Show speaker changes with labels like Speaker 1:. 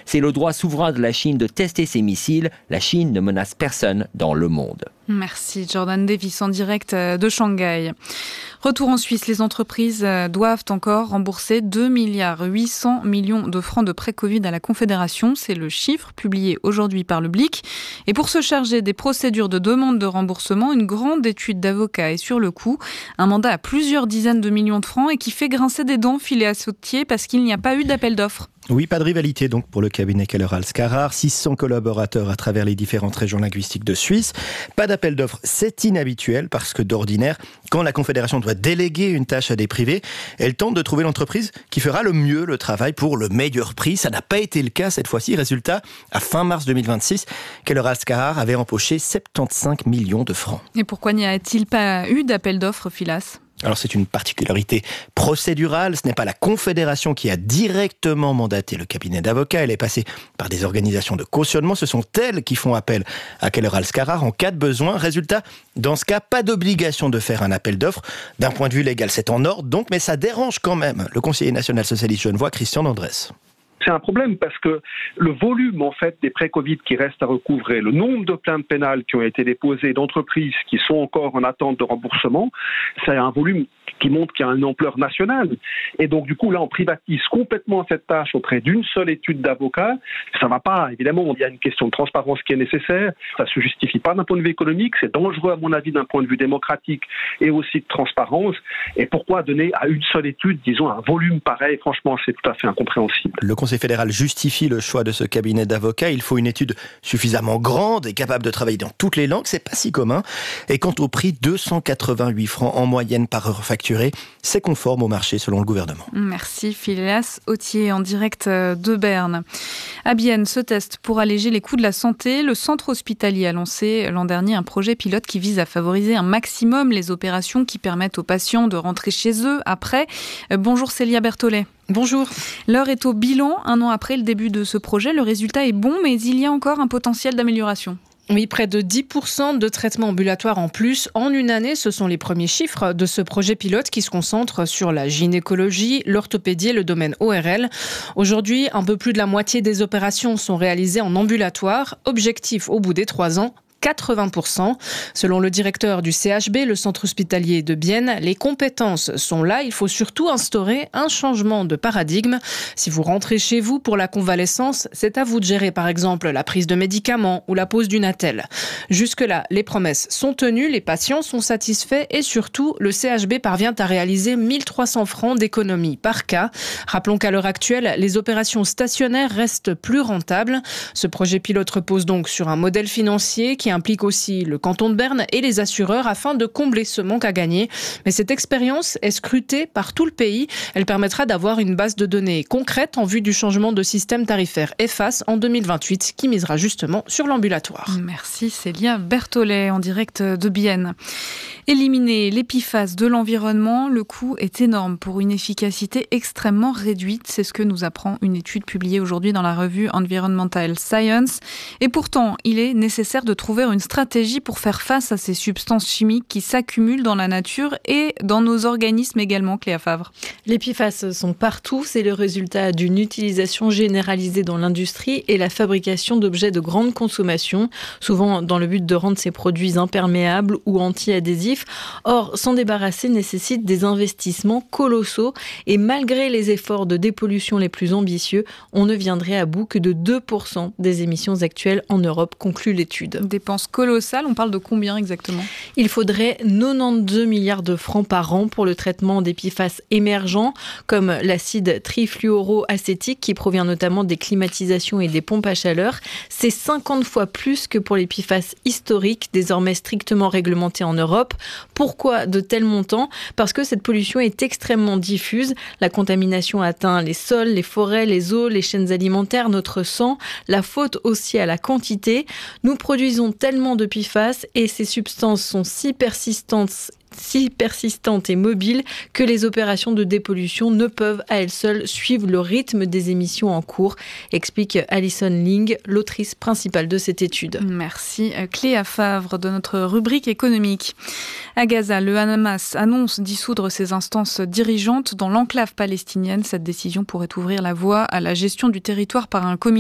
Speaker 1: C'est le droit souverain de la Chine de tester ses missiles. La Chine ne menace personne dans le monde.
Speaker 2: Merci Jordan Davis en direct de Shanghai. Retour en Suisse, les entreprises doivent encore rembourser 2,8 milliards de francs de prêt Covid à la Confédération. C'est le chiffre publié aujourd'hui par le Blick. Et pour se charger des procédures de demande de remboursement, une grande étude d'avocats est sur le coup. Un mandat à plusieurs dizaines de millions de francs et qui fait grincer des dents filés à Sautier parce qu'il n'y a pas eu d'appel d'offres.
Speaker 3: Oui, pas de rivalité donc pour le cabinet Keller-Alscarar, 600 collaborateurs à travers les différentes régions linguistiques de Suisse. Pas d'appel d'offres, c'est inhabituel parce que d'ordinaire, quand la Confédération doit déléguer une tâche à des privés, elle tente de trouver l'entreprise qui fera le mieux le travail pour le meilleur prix. Ça n'a pas été le cas cette fois-ci. Résultat, à fin mars 2026, Keller-Alscarar avait empoché 75 millions de francs.
Speaker 2: Et pourquoi n'y a-t-il pas eu d'appel d'offres, Philas ?
Speaker 3: Alors c'est une particularité procédurale, ce n'est pas la Confédération qui a directement mandaté le cabinet d'avocats, elle est passée par des organisations de cautionnement, ce sont elles qui font appel à Keller-Alscarar en cas de besoin. Résultat, dans ce cas, pas d'obligation de faire un appel d'offres. D'un point de vue légal, c'est en ordre donc, mais ça dérange quand même le conseiller national socialiste genevois Christian Andrès.
Speaker 4: C'est un problème parce que le volume en fait des prêts Covid qui restent à recouvrer, le nombre de plaintes pénales qui ont été déposées d'entreprises qui sont encore en attente de remboursement, c'est un volume qui montre qu'il y a une ampleur nationale. Et donc du coup là on privatise complètement cette tâche auprès d'une seule étude d'avocats. Ça va pas, évidemment, il y a une question de transparence qui est nécessaire, ça se justifie pas d'un point de vue économique, c'est dangereux à mon avis d'un point de vue démocratique et aussi de transparence. Et pourquoi donner à une seule étude, disons, un volume pareil? Franchement, c'est tout à fait incompréhensible.
Speaker 3: Le Conseil fédéral justifie le choix de ce cabinet d'avocats. Il faut une étude suffisamment grande et capable de travailler dans toutes les langues. C'est pas si commun. Et quant au prix, 288 francs en moyenne par heure facturée, c'est conforme au marché selon le gouvernement.
Speaker 2: Merci Philas Autier en direct de Berne. À Bienne, ce test pour alléger les coûts de la santé. Le centre hospitalier a lancé l'an dernier un projet pilote qui vise à favoriser un maximum les opérations qui permettent aux patients de rentrer chez eux après. Bonjour Célia Berthollet.
Speaker 5: Bonjour.
Speaker 2: L'heure est au bilan. Un an après le début de ce projet, le résultat est bon, mais il y a encore un potentiel d'amélioration.
Speaker 5: Oui, près de 10% de traitements ambulatoires en plus en une année. Ce sont les premiers chiffres de ce projet pilote qui se concentre sur la gynécologie, l'orthopédie et le domaine ORL. Aujourd'hui, un peu plus de la moitié des opérations sont réalisées en ambulatoire. Objectif au bout des 3 ans. 80%. Selon le directeur du CHB, le centre hospitalier de Bienne, les compétences sont là. Il faut surtout instaurer un changement de paradigme. Si vous rentrez chez vous pour la convalescence, c'est à vous de gérer par exemple la prise de médicaments ou la pose d'une attelle. Jusque-là, les promesses sont tenues, les patients sont satisfaits et surtout, le CHB parvient à réaliser 1300 francs d'économie par cas. Rappelons qu'à l'heure actuelle, les opérations stationnaires restent plus rentables. Ce projet pilote repose donc sur un modèle financier qui implique aussi le canton de Berne et les assureurs afin de combler ce manque à gagner. Mais cette expérience est scrutée par tout le pays. Elle permettra d'avoir une base de données concrète en vue du changement de système tarifaire EFAS en 2028 qui misera justement sur l'ambulatoire.
Speaker 2: Merci Célia Berthollet en direct de Bienne. Éliminer les PFAS de l'environnement, le coût est énorme pour une efficacité extrêmement réduite. C'est ce que nous apprend une étude publiée aujourd'hui dans la revue Environmental Science. Et pourtant, il est nécessaire de trouver une stratégie pour faire face à ces substances chimiques qui s'accumulent dans la nature et dans nos organismes également, Cléa Favre.
Speaker 6: Les PFAS sont partout, c'est le résultat d'une utilisation généralisée dans l'industrie et la fabrication d'objets de grande consommation, souvent dans le but de rendre ces produits imperméables ou anti-adhésifs. Or, s'en débarrasser nécessite des investissements colossaux et malgré les efforts de dépollution les plus ambitieux, on ne viendrait à bout que de 2% des émissions actuelles en Europe, conclut l'étude.
Speaker 2: Dépenses colossales, on parle de combien exactement ?
Speaker 6: Il faudrait 92 milliards de francs par an pour le traitement des PFAS émergents, comme l'acide trifluoroacétique qui provient notamment des climatisations et des pompes à chaleur. C'est 50 fois plus que pour les PFAS historiques, désormais strictement réglementés en Europe. Pourquoi de tels montants ? Parce que cette pollution est extrêmement diffuse. La contamination atteint les sols, les forêts, les eaux, les chaînes alimentaires, notre sang. La faute aussi à la quantité. Nous produisons tellement de PFAS et ces substances sont si persistantes et mobiles que les opérations de dépollution ne peuvent à elles seules suivre le rythme des émissions en cours, explique Alison Ling, l'autrice principale de cette étude.
Speaker 2: Merci Cléa Favre de notre rubrique économique. À Gaza, le Hamas annonce dissoudre ses instances dirigeantes dans l'enclave palestinienne. Cette décision pourrait ouvrir la voie à la gestion du territoire par un comité